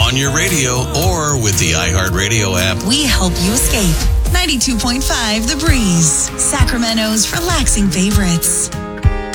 on your radio, or with the iHeartRadio app. We help you escape. 92.5 The Breeze, Sacramento's relaxing favorites.